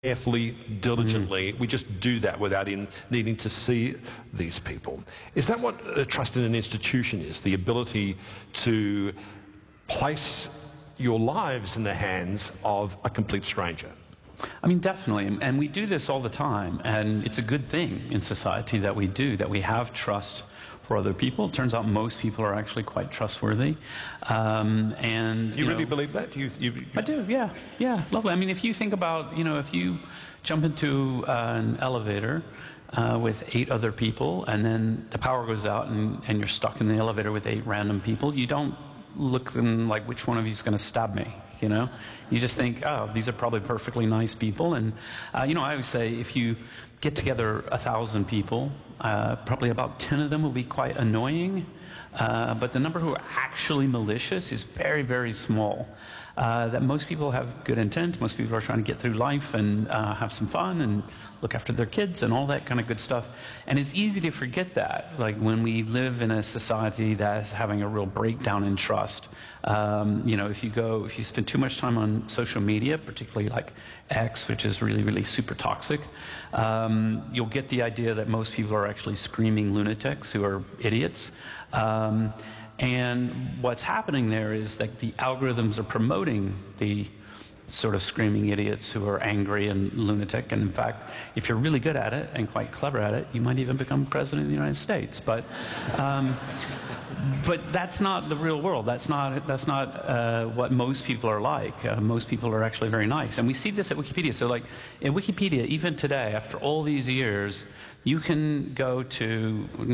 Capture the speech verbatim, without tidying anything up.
carefully, diligently. Mm. We just do that without in needing to see these people. Is that what uh, trust in an institution is? The ability to place your lives in the hands of a complete stranger? I mean, definitely, and we do this all the time, and it's a good thing in society that we do, that we have trust for other people. It turns out most people are actually quite trustworthy. Um, and you, you really know, believe that? You, you, you... I do, yeah, yeah, lovely. I mean, if you think about, you know, if you jump into uh, an elevator uh, with eight other people, and then the power goes out, and, and you're stuck in the elevator with eight random people, you don't look them like, which one of you is going to stab me? You know, you just think, oh, these are probably perfectly nice people. And, uh, you know, I always say if you get together a thousand people, uh, probably about ten of them will be quite annoying. Uh, but the number who are actually malicious is very, very small. Uh, that most people have good intent. Most people are trying to get through life and uh, have some fun and look after their kids and all that kind of good stuff. And it's easy to forget that, like when we live in a society that is having a real breakdown in trust. Um, you know, if you go, if you spend too much time on social media, particularly like X, which is really, really super toxic, um, you'll get the idea that most people are actually screaming lunatics who are idiots. Um, and what's happening there is that the algorithms are promoting the sort of screaming idiots who are angry and lunatic. And in fact, if you're really good at it and quite clever at it, you might even become president of the United States. But, um, but that's not the real world. That's not, that's not uh, what most people are like. Uh, most people are actually very nice. And we see this at Wikipedia. So like in Wikipedia, even today, after all these years, you can go to